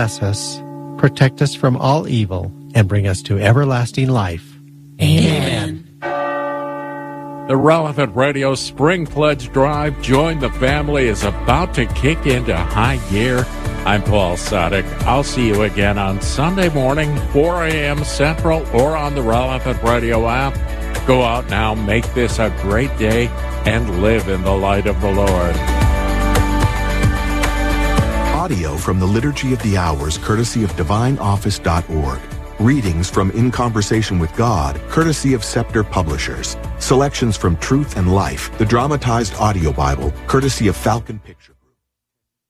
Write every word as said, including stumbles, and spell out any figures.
Bless us, protect us from all evil, and bring us to everlasting life. Amen. The Relevant Radio Spring Pledge Drive, Join the Family, is about to kick into high gear. I'm Paul Sadek. I'll see you again on Sunday morning, four a.m. Central, or on the Relevant Radio app. Go out now, make this a great day, and live in the light of the Lord. Audio from the Liturgy of the Hours, courtesy of divine office dot org. Readings from In Conversation with God, courtesy of Scepter Publishers. Selections from Truth and Life, the dramatized audio Bible, courtesy of Falcon Picture.